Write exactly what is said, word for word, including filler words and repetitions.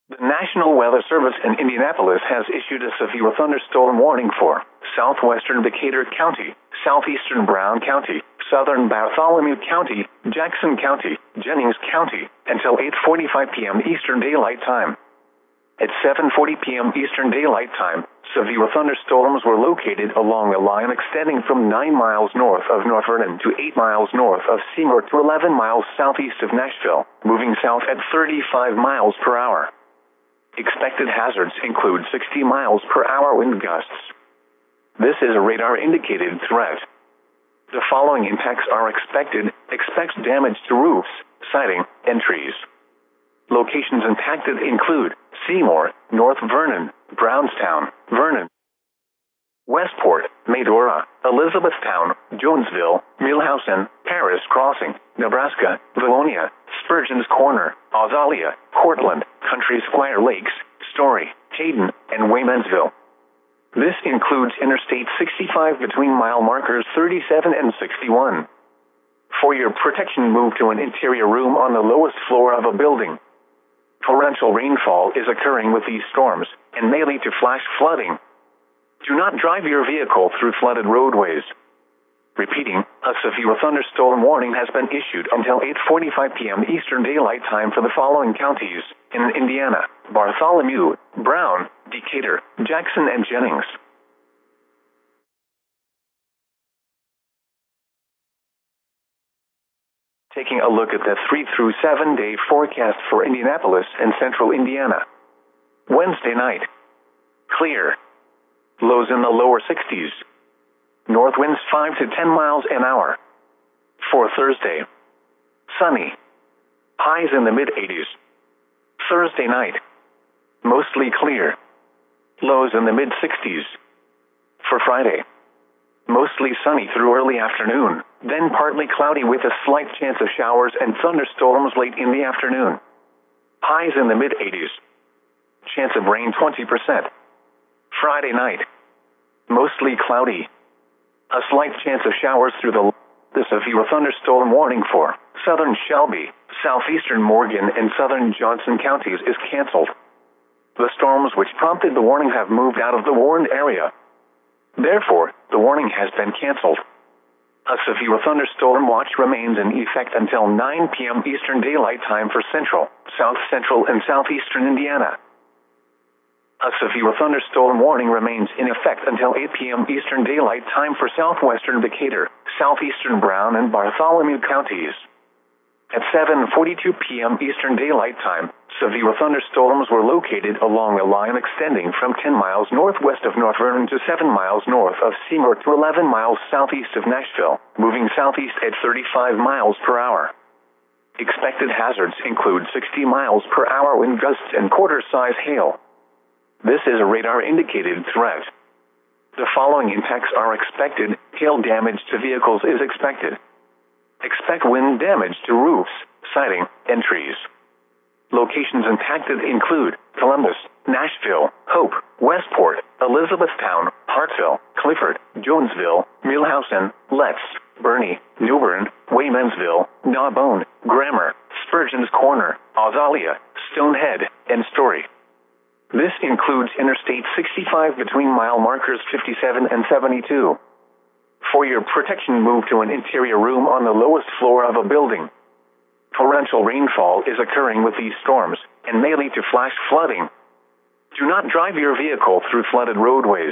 The National Weather Service in Indianapolis has issued a severe thunderstorm warning for southwestern Decatur County, southeastern Brown County, southern Bartholomew County, Jackson County, Jennings County, until eight forty-five p m Eastern Daylight Time. At seven forty p m Eastern Daylight Time, severe thunderstorms were located along a line extending from nine miles north of North Vernon to eight miles north of Seymour to eleven miles southeast of Nashville, moving south at thirty-five miles per hour. Expected hazards include sixty miles per hour wind gusts. This is a radar-indicated threat. The following impacts are expected. Expect damage to roofs, siding, and trees. Locations impacted include Seymour, North Vernon, Brownstown, Vernon, Westport, Medora, Elizabethtown, Jonesville, Millhausen, Paris Crossing, Nebraska, Livonia, Spurgeon's Corner, Azalea, Cortland, Country Squire Lakes, Story, Hayden, and Waymansville. This includes Interstate sixty-five between mile markers thirty-seven and sixty-one. For your protection, move to an interior room on the lowest floor of a building. Torrential rainfall is occurring with these storms and may lead to flash flooding. Do not drive your vehicle through flooded roadways. Repeating, a severe thunderstorm warning has been issued until eight forty-five p m Eastern Daylight Time for the following counties in Indiana: Bartholomew, Brown, Decatur, Jackson, and Jennings. Taking a look at the three through seven day forecast for Indianapolis and central Indiana. Wednesday night, clear. Lows in the lower sixties. North winds five to ten miles an hour. For Thursday, sunny. Highs in the mid eighties. Thursday night, mostly clear. Lows in the mid sixties. For Friday, mostly sunny through early afternoon, then partly cloudy with a slight chance of showers and thunderstorms late in the afternoon. Highs in the mid eighties. Chance of rain twenty percent. Friday night, mostly cloudy. A slight chance of showers through the the severe thunderstorm warning for southern Shelby, southeastern Morgan, and southern Johnson counties is canceled. The storms which prompted the warning have moved out of the warned area. Therefore, the warning has been canceled. A severe thunderstorm watch remains in effect until nine p m Eastern Daylight Time for central, south central, and southeastern Indiana. A severe thunderstorm warning remains in effect until eight p m Eastern Daylight Time for southwestern Decatur, southeastern Brown, and Bartholomew counties. At seven forty-two p m Eastern Daylight Time, severe thunderstorms were located along a line extending from ten miles northwest of North Vernon to seven miles north of Seymour to eleven miles southeast of Nashville, moving southeast at thirty-five miles per hour. Expected hazards include sixty miles per hour wind gusts and quarter-size hail. This is a radar-indicated threat. The following impacts are expected. Hail damage to vehicles is expected. Expect wind damage to roofs, siding, and trees. Locations impacted include Columbus, Nashville, Hope, Westport, Elizabethtown, Hartsville, Clifford, Jonesville, Millhausen, Letts, Bernie, New Bern, Waymansville, Gnawbone, Grammar, Spurgeon's Corner, Azalea, Stonehead, and Story. This includes Interstate sixty-five between mile markers fifty-seven and seventy-two. For your protection, move to an interior room on the lowest floor of a building. Torrential rainfall is occurring with these storms and may lead to flash flooding. Do not drive your vehicle through flooded roadways.